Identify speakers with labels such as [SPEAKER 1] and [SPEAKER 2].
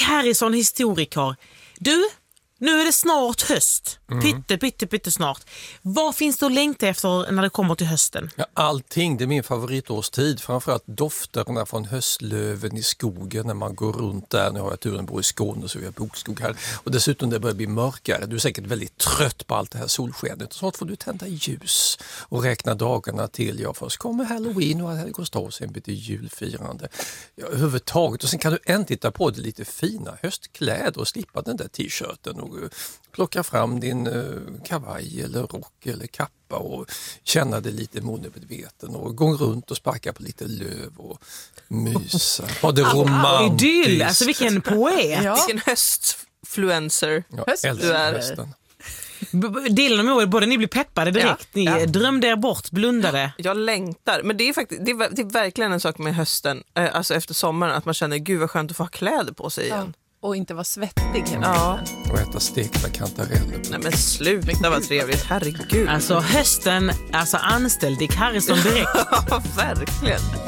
[SPEAKER 1] Harrison, historiker. Du, nu är det snart höst. Pytte snart. Vad finns det att längta efter när det kommer till hösten?
[SPEAKER 2] Ja, allting, det är min favoritårstid. Framförallt dofterna från höstlöven i skogen när man går runt där. Nu har jag turen bo i Skåne så vi har bokskog här. Och dessutom det börjar bli mörkare. Du är säkert väldigt trött på allt det här solskenet. Snart får du tända ljus och räkna dagarna till. Ja, först kommer Halloween och helgonsdag, sen blir det julfirande. Ja, överhuvudtaget. Och sen kan du äntligen ta på dig lite fina höstkläder och slippa den där t-shirten och plocka fram din kavaj eller rock eller kappa och känna dig lite målmedveten och gå runt och sparka på lite löv och mysa. Ha det romantiskt.
[SPEAKER 1] Idyll, alltså vilken poet.
[SPEAKER 3] Ja. Vilken höstfluencer
[SPEAKER 2] du är. Hösten.
[SPEAKER 1] Delen om både ni blir peppade direkt, ni drömde er bort, blundade.
[SPEAKER 3] Jag längtar, men det är faktiskt det är verkligen en sak med hösten, alltså efter sommaren, att man känner gud vad skönt att få ha kläder på sig igen.
[SPEAKER 4] Och inte vara svettig.
[SPEAKER 2] Och äta stekta kantareller.
[SPEAKER 3] Nej men sluta vad trevligt, herregud.
[SPEAKER 1] Alltså hösten, alltså anställ Dick Harrison direkt.
[SPEAKER 3] Ja, verkligen.